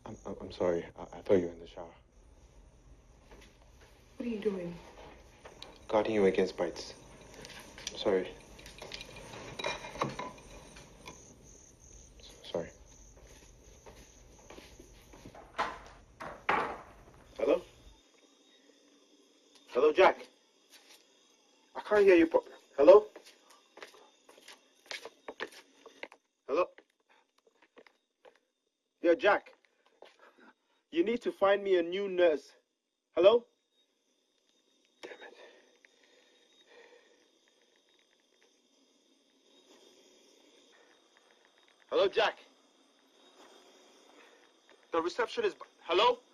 I'm sorry. I thought you were in the shower. What are you doing? Guarding you against bites. Sorry. Sorry. Hello? Hello, Jack? I can't hear you. Hello? Hello? Yeah, Jack. You need to find me a new nurse. Hello? Damn it. Hello, Jack. The reception is... Hello?